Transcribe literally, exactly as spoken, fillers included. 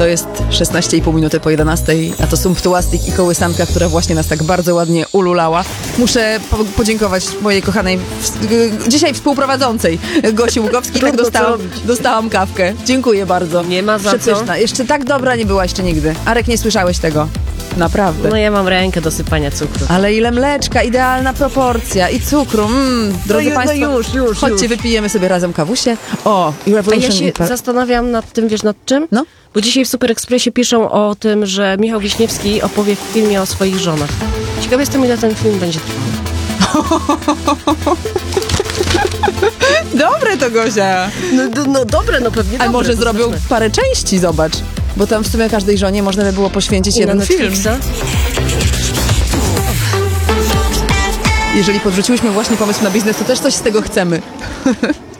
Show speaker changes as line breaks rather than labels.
To jest szesnaście i pół minuty po jedenastej, a to Sumptuastik i Kołysanka, która właśnie nas tak bardzo ładnie ululała. Muszę po- podziękować mojej kochanej w- dzisiaj współprowadzącej Gosi Łukowskiej. Tak
Trudno co
dostałam,
robić.
dostałam kawkę. Dziękuję bardzo.
Nie ma za co.
Przepyszna. Jeszcze tak dobra nie była jeszcze nigdy. Arek, nie słyszałeś tego? Naprawdę.
No ja mam rękę do sypania cukru.
Ale ile mleczka, idealna proporcja i cukru. Mm, drodzy
no,
Państwo,
no już, już,
chodźcie,
już.
wypijemy sobie razem kawusie. O, i
A
Revolution
ja się
Impar-
zastanawiam nad tym, wiesz nad czym?
No.
Bo dzisiaj w Super Expressie piszą o tym, że Michał Wiśniewski opowie w filmie o swoich żonach. Ciekawe jestem, ile ten film będzie trwał.
Dobre to, Gozia.
No, no, no dobre, no pewnie
Ale
dobre,
może
to
zrobią
znaczy.
parę części, zobacz. Bo tam w sumie każdej żonie można by było poświęcić
I na
jeden film.
Netflixa?
Jeżeli podrzuciłyśmy właśnie pomysł na biznes, to też coś z tego chcemy.